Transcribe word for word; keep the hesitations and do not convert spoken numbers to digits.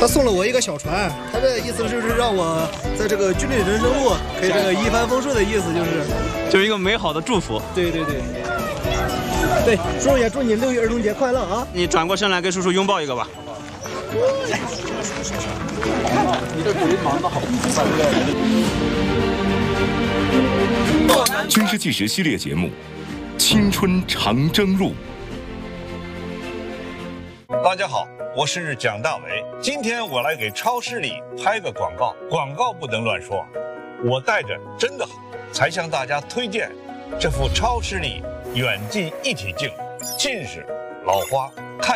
他送了我一个小船，他的意思就是让我在这个军旅人生路可以这个一帆风顺的意思，就是就是一个美好的祝福。 对对对，对，叔叔也祝你六一儿童节快乐啊！ 你转过身来给叔叔拥抱一个吧。 你这鬼忙的好。 军事纪实系列节目《青春长征路》。 大家好，我是蒋大为。今天我来给超市里拍个广告，广告不能乱说。我带着真的好，才向大家推荐这副超视力远近一体镜，近视、老花。